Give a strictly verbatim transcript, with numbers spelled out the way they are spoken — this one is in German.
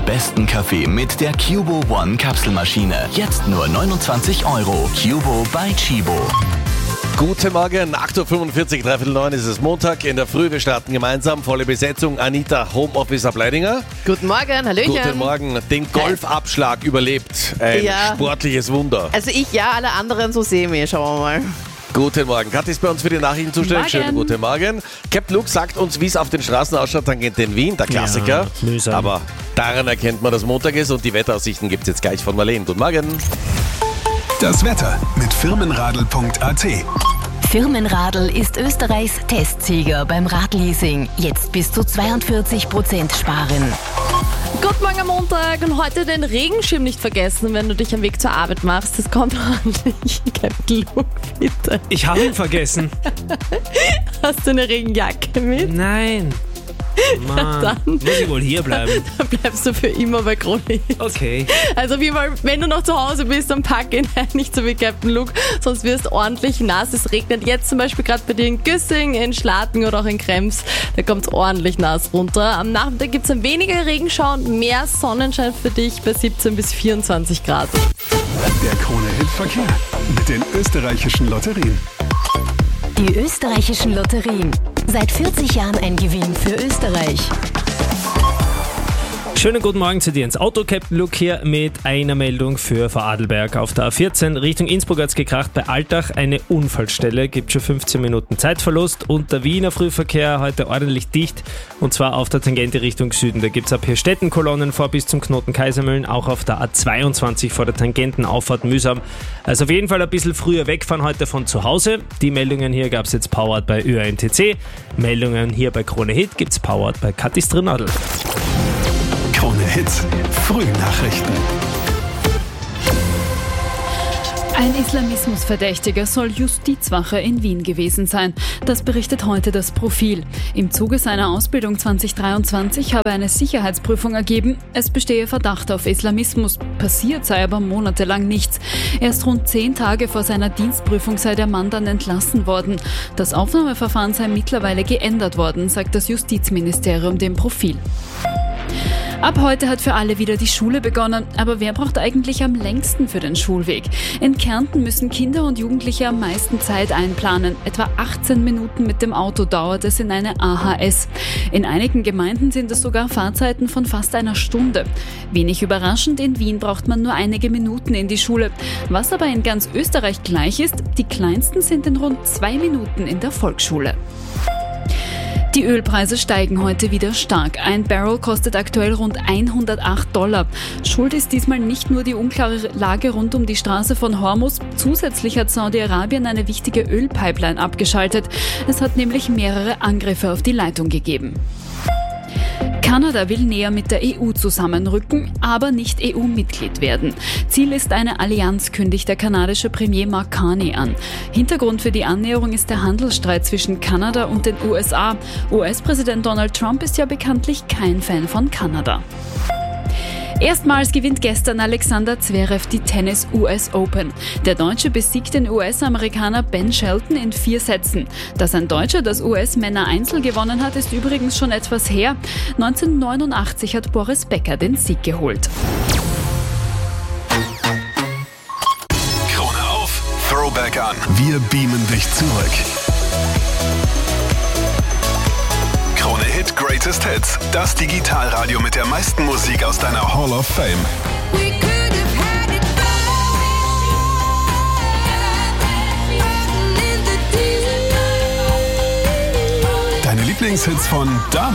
besten Kaffee mit der Cubo One Kapselmaschine. Jetzt nur neunundzwanzig Euro. Cubo by Chibo. Guten Morgen, acht Uhr fünfundvierzig, dreiviertel neun ist es Montag. In der Früh, wir starten gemeinsam, volle Besetzung. Anita, Homeoffice ab Leidinger. Guten Morgen, hallöchen. Guten Morgen, den Golfabschlag überlebt. Ein Ja. sportliches Wunder. Also ich ja, alle anderen so semi, schauen wir mal. Guten Morgen. Kathi ist bei uns für die Nachrichten zuständig. Morgen. Schönen guten Morgen. Captain Luke sagt uns, wie es auf den Straßen ausschaut. Tangente in Wien, der Klassiker. Ja, mühsam. Aber daran erkennt man, dass Montag ist und die Wetteraussichten gibt es jetzt gleich von Marlene. Guten Morgen. Das Wetter mit firmenradl punkt a t. Firmenradl ist Österreichs Testsieger beim Radleasing. Jetzt bis zu zweiundvierzig Prozent sparen. Guten Morgen am Montag und heute den Regenschirm nicht vergessen, wenn du dich am Weg zur Arbeit machst. Das kommt ordentlich. Captain Luke, bitte. Ich habe ihn vergessen. Hast du eine Regenjacke mit? Nein. Mann, Dann. muss ich wohl hier bleiben. Dann bleibst du für immer bei Krone Hit. Okay. Also auf jeden Fall, wenn du noch zu Hause bist, dann pack ihn ein, nicht so wie Captain Luke, sonst wirst du ordentlich nass. Es regnet jetzt zum Beispiel gerade bei dir in Güssing, in Schlatten oder auch in Krems. Da kommt es ordentlich nass runter. Am Nachmittag gibt es dann weniger Regenschauer, mehr Sonnenschein für dich bei siebzehn bis vierundzwanzig Grad. Der Krone-Hit-Verkehr mit den österreichischen Lotterien. Die österreichischen Lotterien. Seit vierzig Jahren ein Gewinn für Österreich. Schönen guten Morgen zu dir ins Auto. Captain Luke hier mit einer Meldung für Vorarlberg. Auf der A vierzehn Richtung Innsbruck hat es gekracht. Bei Altach eine Unfallstelle. Gibt schon fünfzehn Minuten Zeitverlust. Und der Wiener Frühverkehr heute ordentlich dicht. Und zwar auf der Tangente Richtung Süden. Da gibt es ab hier Städtenkolonnen vor bis zum Knoten Kaisermühlen. Auch auf der A zweiundzwanzig vor der Tangentenauffahrt mühsam. Also auf jeden Fall ein bisschen früher wegfahren heute von zu Hause. Die Meldungen hier gab es jetzt powered bei Ö N T C. Meldungen hier bei Krone Hit gibt es powered bei Kathi Strinadl. Krone Hit Frühnachrichten. Ein Islamismusverdächtiger soll Justizwache in Wien gewesen sein. Das berichtet heute das Profil. Im Zuge seiner Ausbildung zwanzig dreiundzwanzig habe eine Sicherheitsprüfung ergeben, es bestehe Verdacht auf Islamismus. Passiert sei aber monatelang nichts. Erst rund zehn Tage vor seiner Dienstprüfung sei der Mann dann entlassen worden. Das Aufnahmeverfahren sei mittlerweile geändert worden, sagt das Justizministerium dem Profil. Ab heute hat für alle wieder die Schule begonnen, aber wer braucht eigentlich am längsten für den Schulweg? In Kärnten müssen Kinder und Jugendliche am meisten Zeit einplanen. Etwa achtzehn Minuten mit dem Auto dauert es in eine A H S. In einigen Gemeinden sind es sogar Fahrzeiten von fast einer Stunde. Wenig überraschend, in Wien braucht man nur einige Minuten in die Schule. Was aber in ganz Österreich gleich ist, die kleinsten sind in rund zwei Minuten in der Volksschule. Die Ölpreise steigen heute wieder stark. Ein Barrel kostet aktuell rund hundertacht Dollar. Schuld ist diesmal nicht nur die unklare Lage rund um die Straße von Hormuz. Zusätzlich hat Saudi-Arabien eine wichtige Ölpipeline abgeschaltet. Es hat nämlich mehrere Angriffe auf die Leitung gegeben. Kanada will näher mit der E U zusammenrücken, aber nicht E U-Mitglied werden. Ziel ist eine Allianz, kündigt der kanadische Premier Mark Carney an. Hintergrund für die Annäherung ist der Handelsstreit zwischen Kanada und den U S A. U S-Präsident Donald Trump ist ja bekanntlich kein Fan von Kanada. Erstmals gewinnt gestern Alexander Zverev die Tennis-U S Open. Der Deutsche besiegt den U S-Amerikaner Ben Shelton in vier Sätzen. Dass ein Deutscher das U S-Männer-Einzel gewonnen hat, ist übrigens schon etwas her. neunzehnhundertneunundachtzig hat Boris Becker den Sieg geholt. Krone auf, Throwback an. Wir beamen dich zurück. Krone Hit Greatest Hits. Das Digitalradio mit der meisten Musik aus deiner Hall of Fame. Deine Lieblingshits von damals.